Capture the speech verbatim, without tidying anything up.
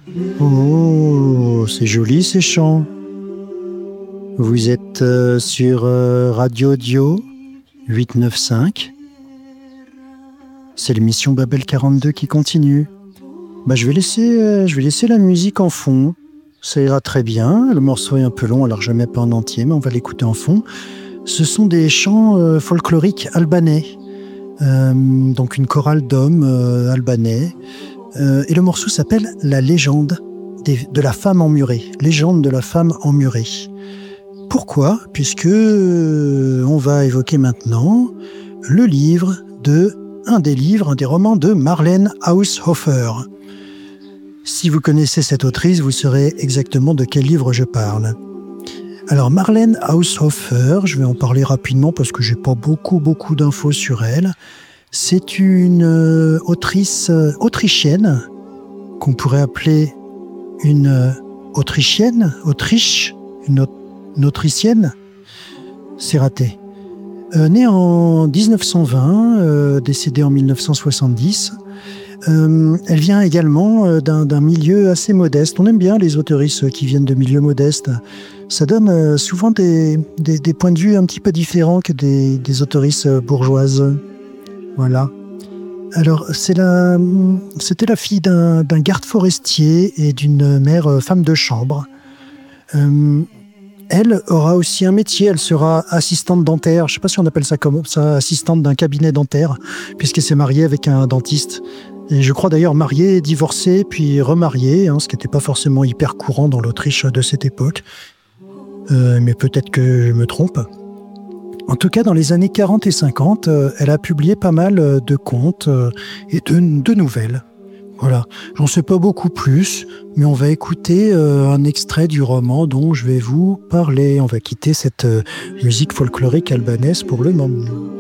Oh, c'est joli ces chants. Vous êtes euh, sur euh, Radio Dio huit cent quatre-vingt-quinze. C'est l'émission Babel quarante-deux qui continue. Bah, je vais laisser, euh, je vais laisser la musique en fond. Ça ira très bien. Le morceau est un peu long, alors je ne le mets pas en entier, mais on va l'écouter en fond. Ce sont des chants euh, folkloriques albanais. Euh, donc une chorale d'hommes euh, albanais. Euh, et le morceau s'appelle « La légende des, de la femme emmurée ». Légende de la femme emmurée. Pourquoi ? Puisque euh, on va évoquer maintenant le livre de, un des livres, un des romans de Marlene Haushofer. Si vous connaissez cette autrice, vous saurez exactement de quel livre je parle. Alors Marlene Haushofer, je vais en parler rapidement parce que j'ai pas beaucoup beaucoup d'infos sur elle. C'est une euh, autrice euh, autrichienne qu'on pourrait appeler une euh, autrichienne, Autriche, une, au- une autrichienne. C'est raté. Euh, née en dix-neuf cent vingt, euh, décédée en mille neuf cent soixante-dix. Euh, elle vient également euh, d'un, d'un milieu assez modeste. On aime bien les autrices qui viennent de milieux modestes. Ça donne euh, souvent des, des, des points de vue un petit peu différents que des, des autrices bourgeoises. Voilà. Alors, c'est la, c'était la fille d'un, d'un garde forestier et d'une mère euh, femme de chambre. Euh, elle aura aussi un métier. Elle sera assistante dentaire. Je ne sais pas si on appelle ça comme ça, assistante d'un cabinet dentaire, puisqu'elle s'est mariée avec un dentiste. Et je crois d'ailleurs mariée, divorcée, puis remariée, hein, ce qui n'était pas forcément hyper courant dans l'Autriche de cette époque. Euh, mais peut-être que je me trompe. En tout cas, dans les années quarante et cinquante, euh, elle a publié pas mal euh, de contes euh, et de, de nouvelles. Voilà, j'en sais pas beaucoup plus, mais on va écouter euh, un extrait du roman dont je vais vous parler. On va quitter cette euh, musique folklorique albanaise pour le moment.